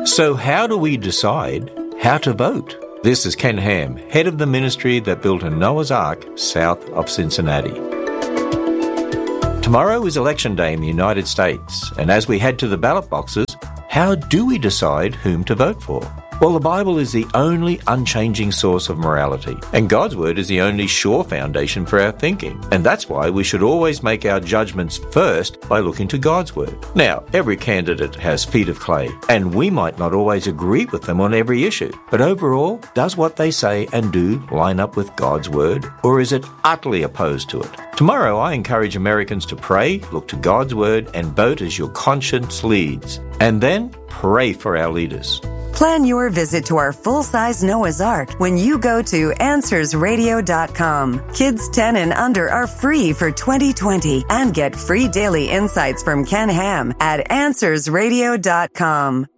So how do we decide how to vote? This is Ken Ham, head of the ministry that built a Noah's Ark south of Cincinnati. Tomorrow is Election Day in the United States, and as we head to the ballot boxes, how do we decide whom to vote for? Well, the Bible is the only unchanging source of morality, and God's Word is the only sure foundation for our thinking. And that's why we should always make our judgments first by looking to God's Word. Now, every candidate has feet of clay, and we might not always agree with them on every issue. But overall, does what they say and do line up with God's Word, or is it utterly opposed to it? Tomorrow, I encourage Americans to pray, look to God's Word, and vote as your conscience leads. And then, pray for our leaders. Plan your visit to our full-size Noah's Ark when you go to AnswersRadio.com. Kids 10 and under are free for 2020 and get free daily insights from Ken Ham at AnswersRadio.com.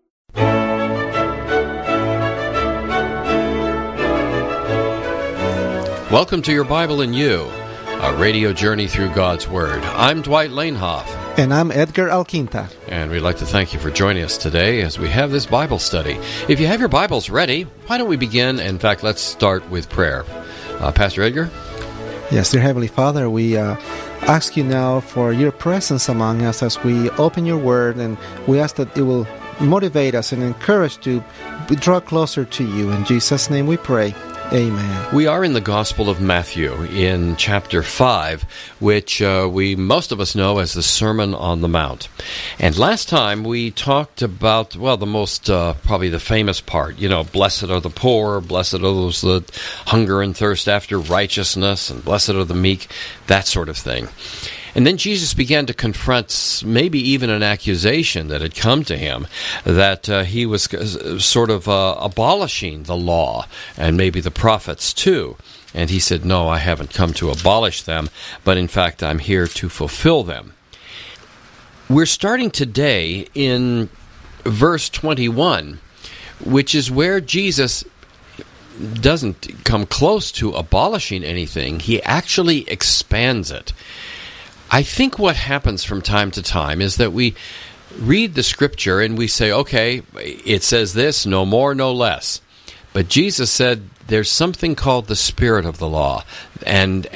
Welcome to Your Bible in You, a radio journey through God's Word. I'm Dwight Lanehoff. And I'm Edgar Alquinta. And we'd like to thank you for joining us today as we have this Bible study. If you have your Bibles ready, why don't we begin? In fact, let's start with prayer. Pastor Edgar? Yes, dear Heavenly Father, we ask you now for your presence among us as we open your Word, and we ask that it will motivate us and encourage to draw closer to you. In Jesus' name we pray. Amen. We are in the Gospel of Matthew in chapter 5, which most of us know as the Sermon on the Mount. And last time we talked about, well, the most, probably the famous part, blessed are the poor, blessed are those that hunger and thirst after righteousness, and blessed are the meek, that sort of thing. And then Jesus began to confront maybe even an accusation that had come to him that he was sort of abolishing the law and maybe the prophets too. And he said, no, I haven't come to abolish them, but in fact I'm here to fulfill them. We're starting today in verse 21, which is where Jesus doesn't come close to abolishing anything. He actually expands it. I think what happens from time to time is that we read the Scripture and we say, okay, it says this, no more, no less. But Jesus said there's something called the spirit of the law, and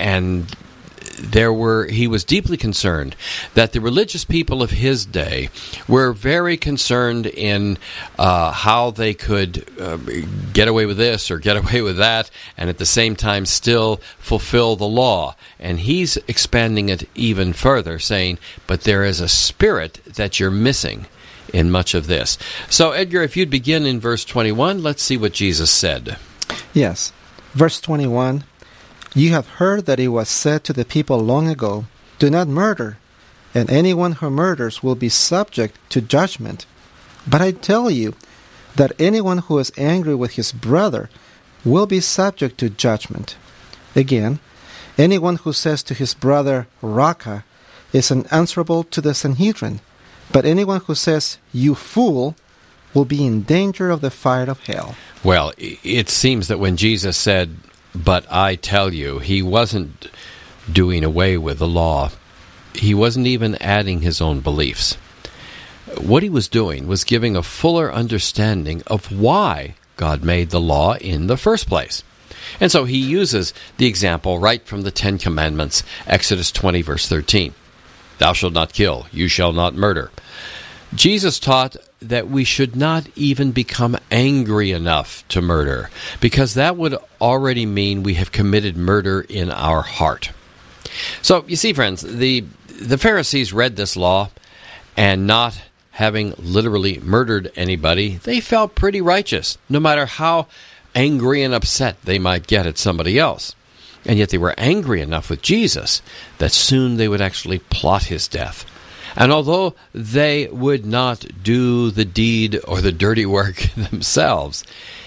he was deeply concerned that the religious people of his day were very concerned in how they could get away with this or get away with that, and at the same time still fulfill the law. And he's expanding it even further, saying, but there is a spirit that you're missing in much of this. So, Edgar, if you'd begin in verse 21, let's see what Jesus said. Yes. Verse 21, you have heard that it was said to the people long ago, do not murder, and anyone who murders will be subject to judgment. But I tell you that anyone who is angry with his brother will be subject to judgment. Again, anyone who says to his brother, Raka, is unanswerable to the Sanhedrin, but anyone who says, you fool, will be in danger of the fire of hell. Well, it seems that when Jesus said, but I tell you, he wasn't doing away with the law. He wasn't even adding his own beliefs. What he was doing was giving a fuller understanding of why God made the law in the first place. And so he uses the example right from the Ten Commandments, Exodus 20, verse 13. Thou shalt not kill, you shall not murder. Jesus taught that we should not even become angry enough to murder, because that would already mean we have committed murder in our heart. So, you see, friends, the Pharisees read this law, and not having literally murdered anybody, they felt pretty righteous, no matter how angry and upset they might get at somebody else. And yet they were angry enough with Jesus that soon they would actually plot his death. And although they would not do the deed or the dirty work themselves,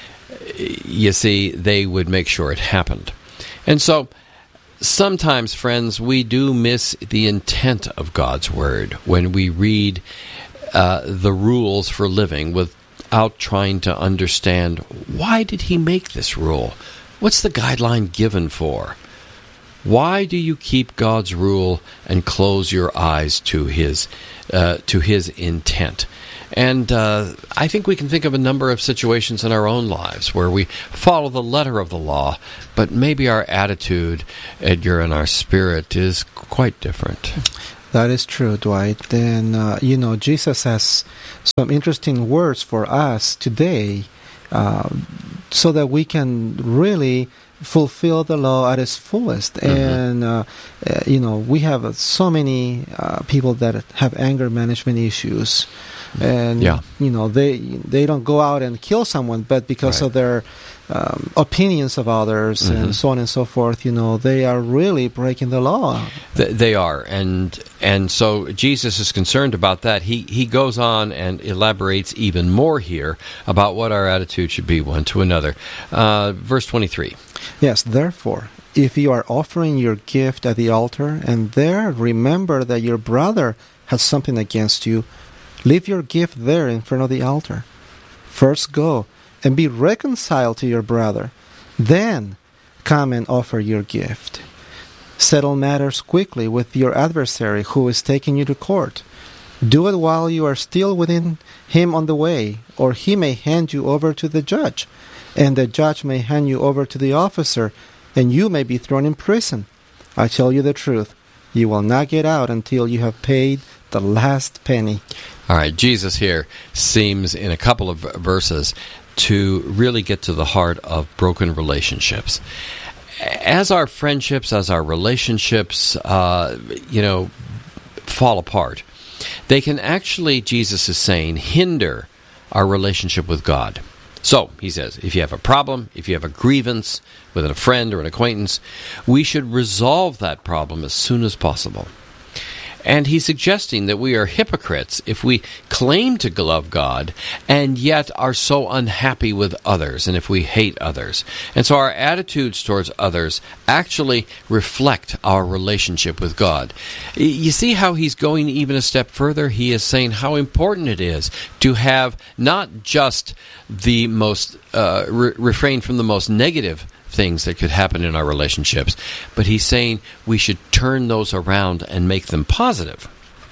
you see, they would make sure it happened. And so, sometimes, friends, we do miss the intent of God's Word when we read the rules for living without trying to understand, why did he make this rule? What's the guideline given for? Why do you keep God's rule and close your eyes to his intent? And I think we can think of a number of situations in our own lives where we follow the letter of the law, but maybe our attitude, Edgar, and our spirit is quite different. That is true, Dwight. And, Jesus has some interesting words for us today so that we can really fulfill the law at its fullest. Mm-hmm. And, we have so many people that have anger management issues. And, they don't go out and kill someone, but because of their opinions of others and so on and so forth, they are really breaking the law. They are. And so Jesus is concerned about that. He goes on and elaborates even more here about what our attitude should be one to another. Verse 23. Yes, therefore, if you are offering your gift at the altar, and there remember that your brother has something against you, leave your gift there in front of the altar. First go and be reconciled to your brother. Then come and offer your gift. Settle matters quickly with your adversary who is taking you to court. Do it while you are still within him on the way, or he may hand you over to the judge, and the judge may hand you over to the officer, and you may be thrown in prison. I tell you the truth, you will not get out until you have paid the last penny. All right, Jesus here seems in a couple of verses to really get to the heart of broken relationships. As our friendships, as our relationships, fall apart, they can actually, Jesus is saying, hinder our relationship with God. So, he says, if you have a problem, if you have a grievance with a friend or an acquaintance, we should resolve that problem as soon as possible. And he's suggesting that we are hypocrites if we claim to love God and yet are so unhappy with others and if we hate others. And so our attitudes towards others actually reflect our relationship with God. You see how he's going even a step further? He is saying how important it is to have not just the most, refrain from the most negative things that could happen in our relationships, but he's saying we should turn those around and make them positive.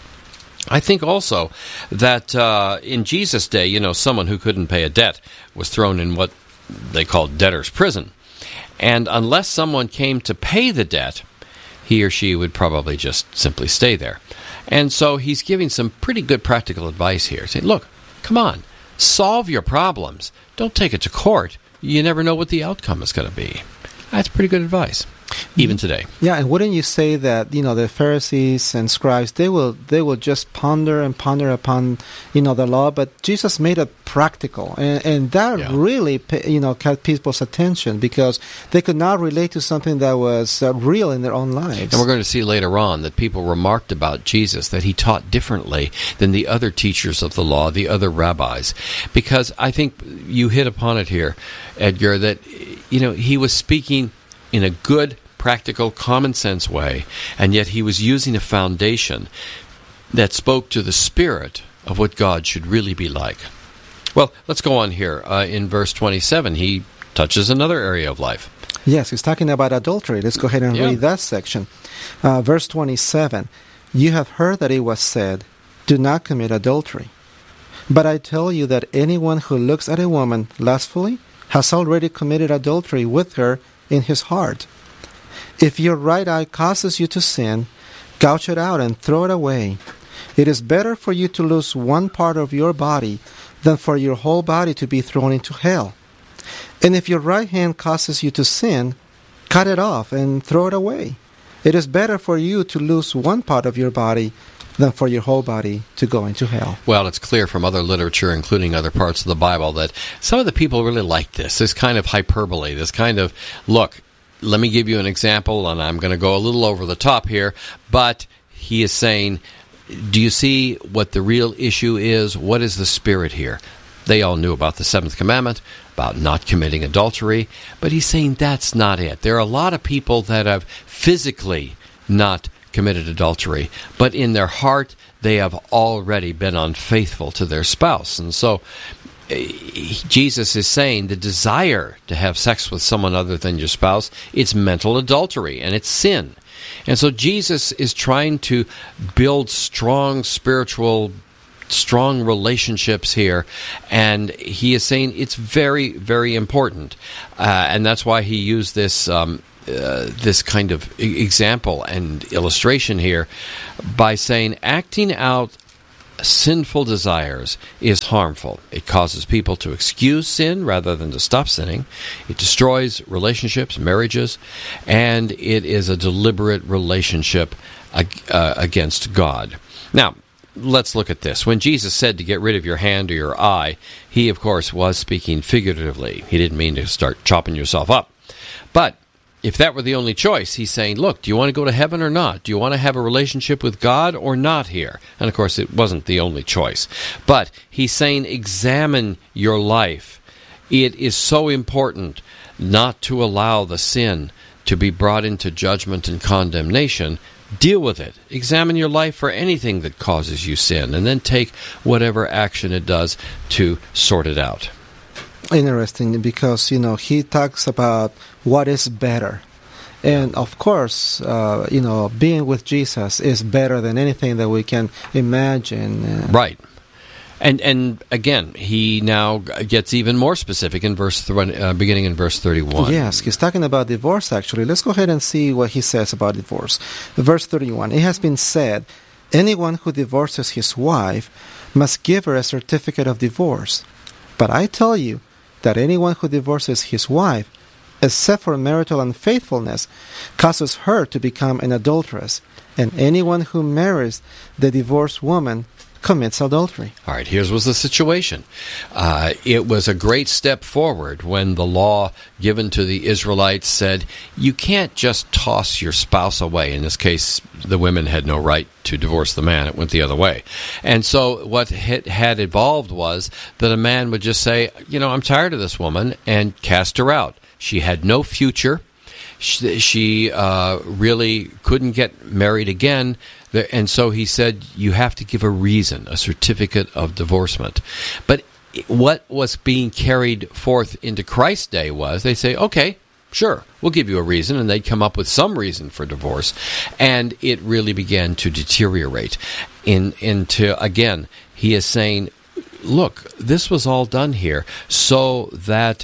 I think also that in Jesus' day, someone who couldn't pay a debt was thrown in what they called debtor's prison. And unless someone came to pay the debt, he or she would probably just simply stay there. And so he's giving some pretty good practical advice here, saying, look, come on, solve your problems. Don't take it to court. You never know what the outcome is going to be. That's pretty good advice, even today. Yeah, and wouldn't you say that the Pharisees and scribes they will just ponder upon the law, but Jesus made it practical, and that really caught people's attention because they could not relate to something that was real in their own lives. And we're going to see later on that people remarked about Jesus that he taught differently than the other teachers of the law, the other rabbis, because I think you hit upon it here, Edgar, that he was speaking in a good, practical, common-sense way, and yet he was using a foundation that spoke to the spirit of what God should really be like. Well, let's go on here. In verse 27, he touches another area of life. Yes, he's talking about adultery. Let's go ahead and read that section. Verse 27, you have heard that it was said, do not commit adultery. But I tell you that anyone who looks at a woman lustfully has already committed adultery with her in his heart. If your right eye causes you to sin, gouge it out and throw it away. It is better for you to lose one part of your body than for your whole body to be thrown into hell. And if your right hand causes you to sin, cut it off and throw it away. It is better for you to lose one part of your body than for your whole body to go into hell. Well, it's clear from other literature, including other parts of the Bible, that some of the people really like this kind of hyperbole, this kind of, look, let me give you an example, and I'm going to go a little over the top here, but he is saying, do you see what the real issue is? What is the spirit here? They all knew about the seventh commandment, about not committing adultery, but he's saying that's not it. There are a lot of people that have physically not committed adultery, but in their heart they have already been unfaithful to their spouse. And so Jesus is saying the desire to have sex with someone other than your spouse, it's mental adultery and it's sin. And so Jesus is trying to build strong spiritual strong relationships here, and he is saying it's very, very important, and that's why he used this this kind of example and illustration here by saying acting out sinful desires is harmful. It causes people to excuse sin rather than to stop sinning. It destroys relationships, marriages, and it is a deliberate relationship against God. Now, let's look at this. When Jesus said to get rid of your hand or your eye, he, of course, was speaking figuratively. He didn't mean to start chopping yourself up. But if that were the only choice, he's saying, look, do you want to go to heaven or not? Do you want to have a relationship with God or not here? And, of course, it wasn't the only choice. But he's saying examine your life. It is so important not to allow the sin to be brought into judgment and condemnation. Deal with it. Examine your life for anything that causes you sin, and then take whatever action it does to sort it out. Interesting, because, he talks about what is better. And, of course, being with Jesus is better than anything that we can imagine. Right. And again, he now gets even more specific in beginning in verse 31. Yes, he's talking about divorce, actually. Let's go ahead and see what he says about divorce. Verse 31, it has been said, anyone who divorces his wife must give her a certificate of divorce. But I tell you that anyone who divorces his wife, except for marital unfaithfulness, causes her to become an adulteress. And anyone who marries the divorced woman commits adultery. All right, here was the situation. It was a great step forward when the law given to the Israelites said, you can't just toss your spouse away. In this case, the women had no right to divorce the man. It went the other way. And so what had evolved was that a man would just say, I'm tired of this woman, and cast her out. She had no future. She really couldn't get married again. And so he said, you have to give a reason, a certificate of divorcement. But what was being carried forth into Christ's day was, they say, okay, sure, we'll give you a reason, and they'd come up with some reason for divorce, and it really began to deteriorate. Again, he is saying, look, this was all done here so that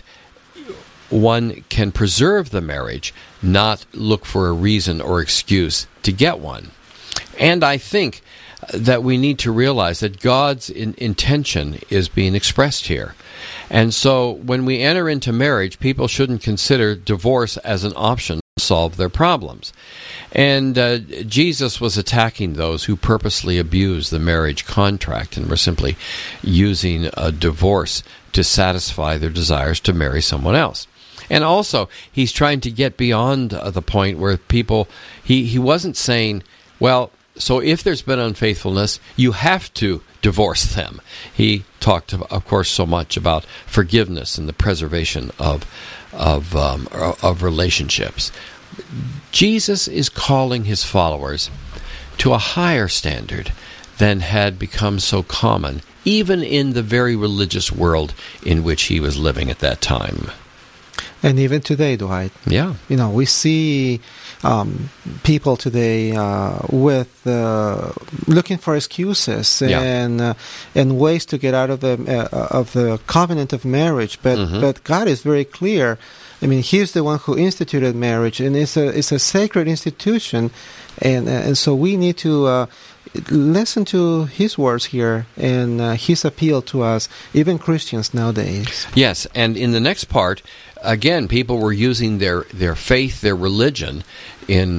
one can preserve the marriage, not look for a reason or excuse to get one. And I think that we need to realize that God's intention is being expressed here. And so when we enter into marriage, people shouldn't consider divorce as an option to solve their problems. And Jesus was attacking those who purposely abuse the marriage contract and were simply using a divorce to satisfy their desires to marry someone else. And also, he's trying to get beyond the point where people, he wasn't saying, well, so if there's been unfaithfulness, you have to divorce them. He talked, of course, so much about forgiveness and the preservation of relationships. Jesus is calling his followers to a higher standard than had become so common, even in the very religious world in which he was living at that time. And even today, Dwight. Yeah. We see people today with looking for excuses and ways to get out of the covenant of marriage. But God is very clear. I mean, He's the one who instituted marriage, and it's a sacred institution, and so we need to listen to His words here and His appeal to us, even Christians nowadays. Yes, and in the next part, again, people were using their faith, their religion, in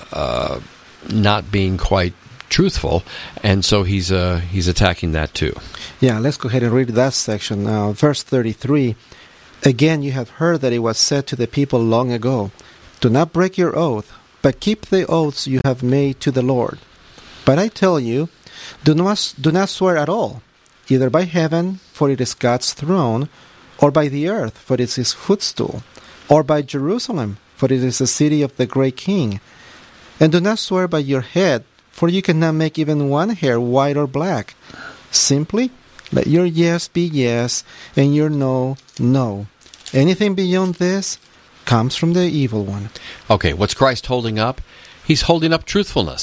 not being quite truthful, and so he's attacking that too. Yeah, let's go ahead and read that section now. Verse 33, again, you have heard that it was said to the people long ago, do not break your oath, but keep the oaths you have made to the Lord. But I tell you, do not swear at all, either by heaven, for it is God's throne, or by the earth, for it is His footstool, or by Jerusalem, for it is the city of the great King. And do not swear by your head, for you cannot make even one hair white or black. Simply let your yes be yes, and your no, no. Anything beyond this comes from the evil one. Okay, what's Christ holding up? He's holding up truthfulness.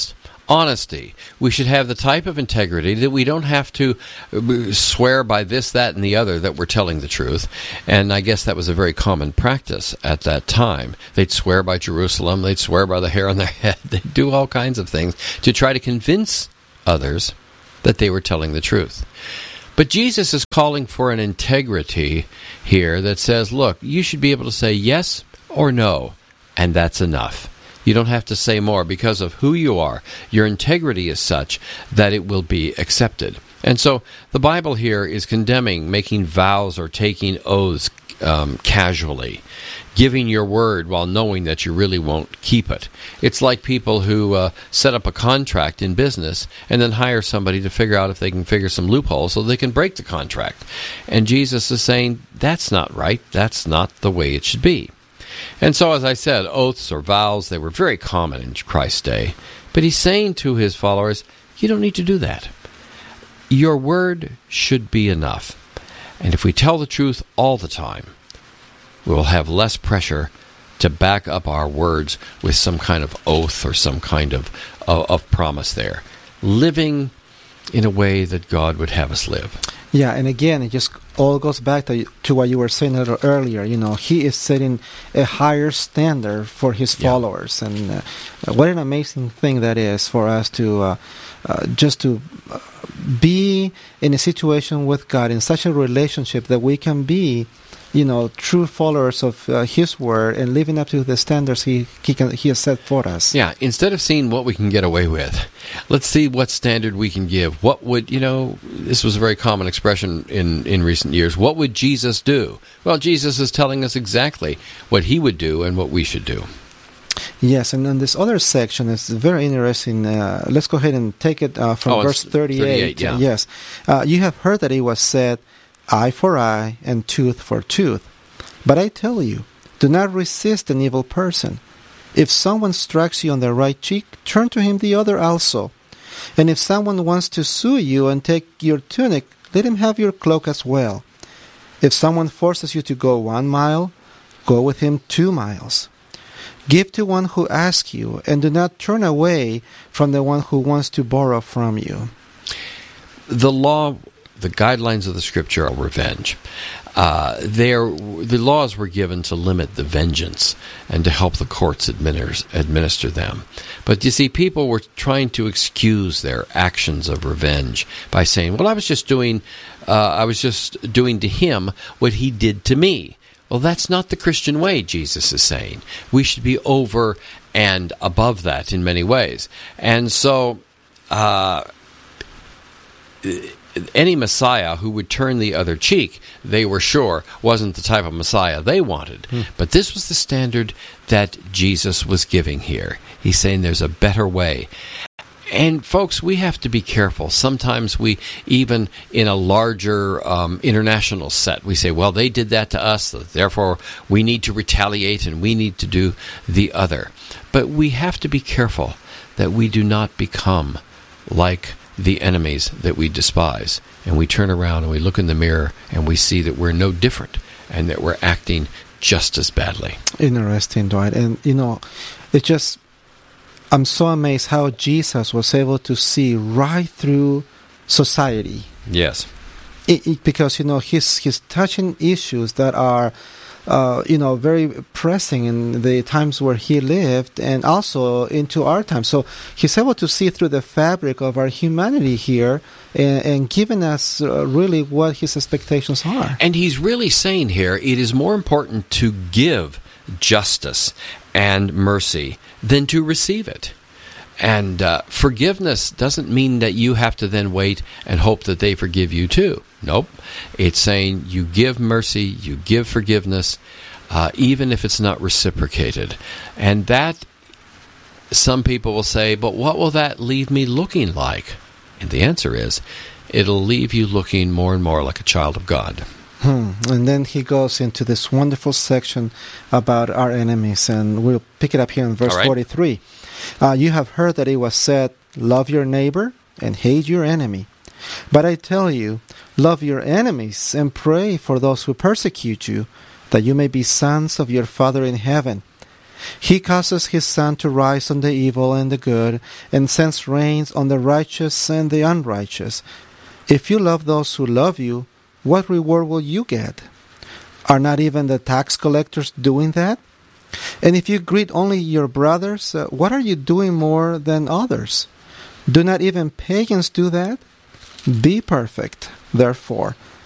honesty. We should have the type of integrity that we don't have to swear by this, that, and the other that we're telling the truth. And I guess that was a very common practice at that time. They'd swear by Jerusalem. They'd swear by the hair on their head. They'd do all kinds of things to try to convince others that they were telling the truth. But Jesus is calling for an integrity here that says, look, you should be able to say yes or no, and that's enough. You don't have to say more because of who you are. Your integrity is such that it will be accepted. And so the Bible here is condemning making vows or taking oaths casually, giving your word while knowing that you really won't keep it. It's like people who set up a contract in business and then hire somebody to figure out if they can figure some loopholes so they can break the contract. And Jesus is saying, that's not right. That's not the way it should be. And so, as I said, oaths or vows, they were very common in Christ's day. But he's saying to his followers, you don't need to do that. Your word should be enough. And if we tell the truth all the time, we will have less pressure to back up our words with some kind of oath or some kind of promise there. Living in a way that God would have us live. Yeah, and again, it just all goes back to what you were saying a little earlier. You know, he is setting a higher standard for his followers. And what an amazing thing that is for us to just to be in a situation with God, in such a relationship that we can be, you know, true followers of His Word and living up to the standards He has set for us. Yeah, instead of seeing what we can get away with, let's see what standard we can give. What would, this was a very common expression in recent years. What would Jesus do? Well, Jesus is telling us exactly what He would do and what we should do. Yes, and then this other section is very interesting. Let's go ahead and take it from verse 38. Yeah. Yes. You have heard that it was said, eye for eye and tooth for tooth. But I tell you, do not resist an evil person. If someone strikes you on the right cheek, turn to him the other also. And if someone wants to sue you and take your tunic, let him have your cloak as well. If someone forces you to go 1 mile, go with him 2 miles. Give to one who asks you, and do not turn away from the one who wants to borrow from you. The law, the guidelines of the Scripture are revenge. The laws were given to limit the vengeance and to help the courts administer them. But you see, people were trying to excuse their actions of revenge by saying, well, I was just doing to him what he did to me. Well, that's not the Christian way, Jesus is saying. We should be over and above that in many ways. And so any Messiah who would turn the other cheek, they were sure, wasn't the type of Messiah they wanted. But this was the standard that Jesus was giving here. He's saying there's a better way. And folks, we have to be careful. Sometimes we, even in a larger international set, we say, well, they did that to us, therefore we need to retaliate and we need to do the other. But we have to be careful that we do not become like the enemies that we despise. And we turn around and we look in the mirror and we see that we're no different and that we're acting just as badly. Interesting, Dwight. And, it just... I'm so amazed how Jesus was able to see right through society. Yes. Because, he's touching issues that are, very pressing in the times where he lived and also into our time. So he's able to see through the fabric of our humanity here and giving us really what his expectations are. And he's really saying here, it is more important to give justice and mercy than to receive it. And forgiveness doesn't mean that you have to then wait and hope that they forgive you too. Nope. It's saying you give mercy, you give forgiveness, even if it's not reciprocated. And that, some people will say, but what will that leave me looking like? And the answer is, it'll leave you looking more and more like a child of God. And then he goes into this wonderful section about our enemies, and we'll pick it up here in verse 43. You have heard that it was said, love your neighbor and hate your enemy. But I tell you, love your enemies and pray for those who persecute you, that you may be sons of your Father in heaven. He causes his sun to rise on the evil and the good, and sends rains on the righteous and the unrighteous. If you love those who love you, what reward will you get? Are not even the tax collectors doing that? And if you greet only your brothers, what are you doing more than others? Do not even pagans do that? Be perfect, therefore,